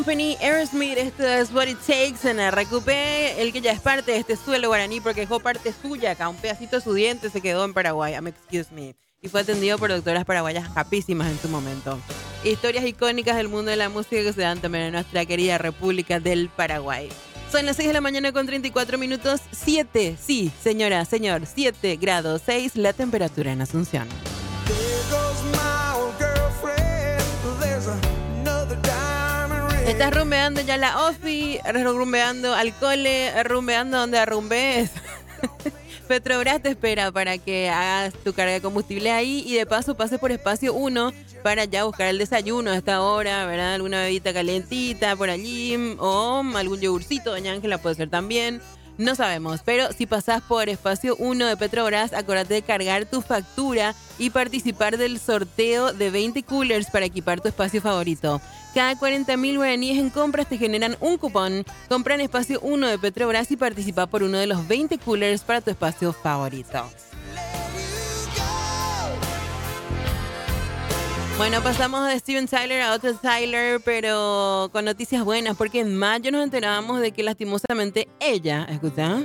Company, Aerosmith, esto es What It Takes en RQP, el que ya es parte de este suelo guaraní porque dejó parte suya acá, un pedacito de su diente se quedó en Paraguay, excuse me, y fue atendido por doctoras paraguayas capísimas en su momento. Historias icónicas del mundo de la música que se dan también en nuestra querida República del Paraguay. Son las 6 de la mañana con 34 minutos, 7, sí, señora, señor, 7 grados 6 la temperatura en Asunción. Estás rumbeando ya la ofi, rumbeando al cole, rumbeando donde arrumbes. Petrobras te espera para que hagas tu carga de combustible ahí y de paso pases por espacio 1 para ya buscar el desayuno a esta hora, ¿verdad? Alguna bebida calentita por allí o algún yogurcito, doña Ángela puede ser también. No sabemos, pero si pasás por espacio 1 de Petrobras, acordate de cargar tu factura y participar del sorteo de 20 coolers para equipar tu espacio favorito. Cada 40.000 guaraníes en compras te generan un cupón. Compra en espacio 1 de Petrobras y participa por uno de los 20 coolers para tu espacio favorito. Bueno, pasamos de Steven Tyler a otro Tyler, pero con noticias buenas, porque en mayo nos enterábamos de que lastimosamente ella, ¿escucha?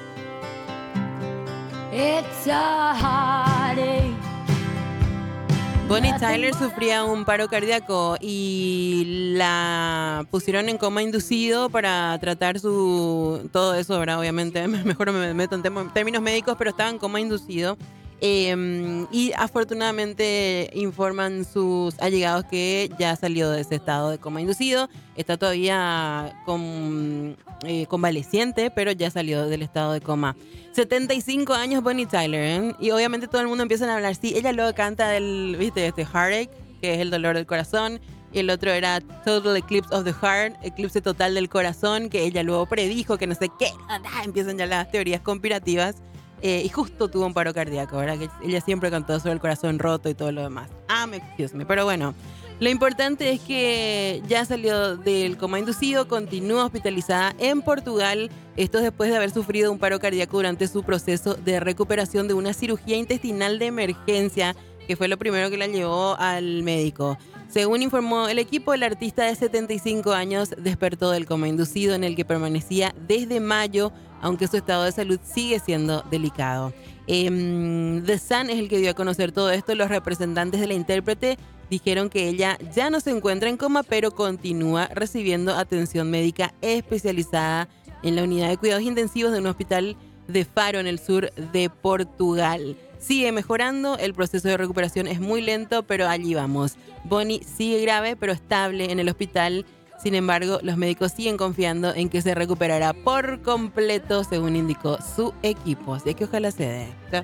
It's a heartache. Bonnie Tyler sufría un paro cardíaco y la pusieron en coma inducido para tratar todo eso, ¿verdad? Obviamente, mejor no me meto en términos médicos, pero estaba en coma inducido. Y afortunadamente informan sus allegados que ya salió de ese estado de coma inducido. Está todavía convaleciente, pero ya salió del estado de coma. 75 años Bonnie Tyler, ¿eh? Y obviamente todo el mundo empieza a hablar. Sí, ella luego canta ¿viste? Heartache, que es el dolor del corazón. Y el otro era Total Eclipse of the Heart, eclipse total del corazón, que ella luego predijo que no sé qué. Empiezan ya las teorías conspirativas. Y justo tuvo un paro cardíaco, ¿verdad? Que ella siempre cantó sobre el corazón roto y todo lo demás. Excuse me. Pero bueno, lo importante es que ya salió del coma inducido, continúa hospitalizada en Portugal. Esto después de haber sufrido un paro cardíaco durante su proceso de recuperación de una cirugía intestinal de emergencia, que fue lo primero que la llevó al médico. Según informó el equipo, el artista de 75 años despertó del coma inducido en el que permanecía desde mayo, aunque su estado de salud sigue siendo delicado. The Sun es el que dio a conocer todo esto. Los representantes de la intérprete dijeron que ella ya no se encuentra en coma, pero continúa recibiendo atención médica especializada en la unidad de cuidados intensivos de un hospital de Faro, en el sur de Portugal. Sigue mejorando, el proceso de recuperación es muy lento, pero allí vamos. Bonnie sigue grave, pero estable en el hospital. Sin embargo, los médicos siguen confiando en que se recuperará por completo, según indicó su equipo. Así que ojalá se dé. ¿Sí?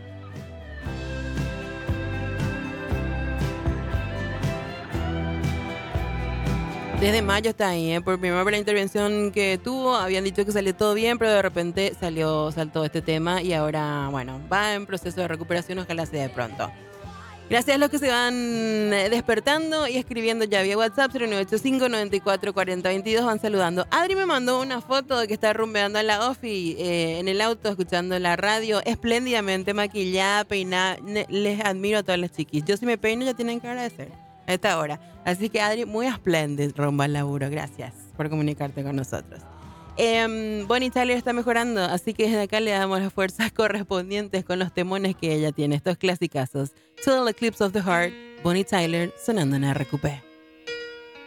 Desde mayo está ahí, por primera vez la intervención que tuvo, habían dicho que salió todo bien, pero de repente saltó este tema y ahora, bueno, va en proceso de recuperación, ojalá se dé pronto. Gracias a los que se van despertando y escribiendo ya vía WhatsApp 0985-944022, van saludando. Adri me mandó una foto de que está rumbeando en la ofi, en el auto, escuchando la radio, espléndidamente maquillada, peinada. Les admiro a todas las chiquis. Yo si me peino ya tienen que agradecer a esta hora. Así que Adri, muy espléndido rumbo al laburo. Gracias por comunicarte con nosotros. Bonnie Tyler está mejorando, así que desde acá le damos las fuerzas correspondientes con los temones que ella tiene, estos clasicazos. Total Eclipse of the Heart, Bonnie Tyler sonando en RQP.